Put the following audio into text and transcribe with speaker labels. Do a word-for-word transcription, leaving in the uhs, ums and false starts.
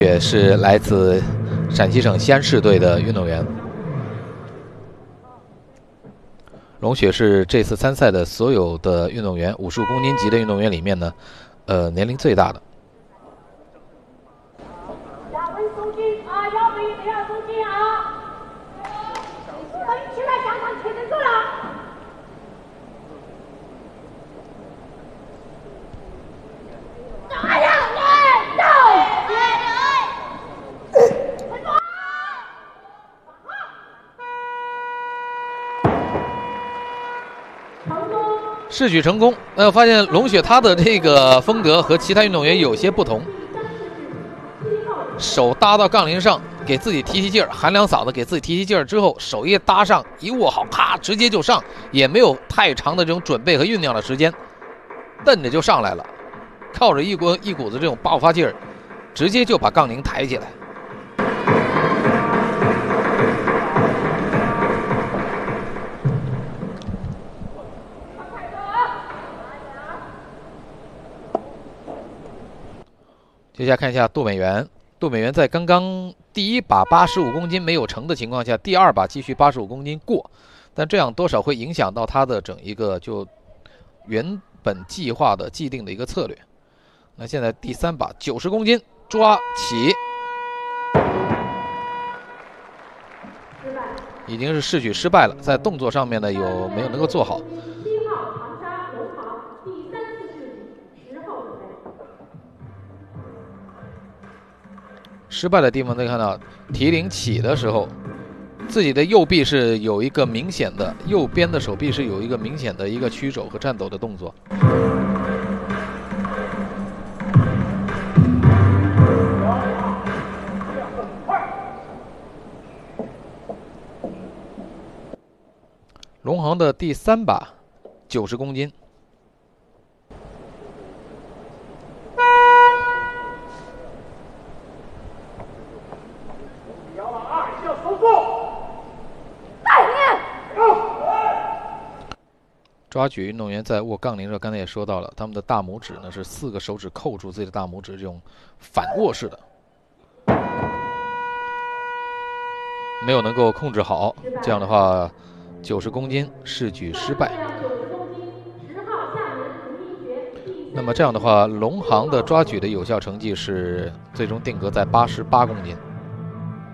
Speaker 1: 也是来自陕西省西安市队的运动员。龙雪是这次参赛的所有的运动员，五十五公斤级的运动员里面呢，呃，年龄最大的。
Speaker 2: 要稳松紧啊，要稳一定要松紧啊！稳起来，向上确认走了。
Speaker 1: 试举成功，呃，发现龙雪他的这个风格和其他运动员有些不同，手搭到杠铃上，给自己提提劲儿，喊两嗓子，给自己提提劲儿之后，手一搭上，一握好，咔，直接就上，也没有太长的这种准备和酝酿的时间，蹬着就上来了，靠着一股一股子这种爆发劲儿，直接就把杠铃抬起来。 接下来看一下杜美元，杜美元在刚刚第一把八十五公斤没有成的情况下，第二把继续八十五公斤过，但这样多少会影响到他的整一个就原本计划的既定的一个策略。那现在第三把九十公斤抓起，已经是试举失败了，在动作上面呢有没有能够做好？ 失败的地方，可以看到提铃起的时候，自己的右臂是有一个明显的，右边的手臂是有一个明显的一个曲肘和颤抖的动作。龙航的第三把，九十公斤。 抓举运动员在握杠铃上，刚才也说到了，他们的大拇指呢是四个手指扣住自己的大拇指，这种反握式的，没有能够控制好，这样的话，九十公斤试举失败。那么这样的话，龙航的抓举的有效成绩是最终定格在八十八公斤。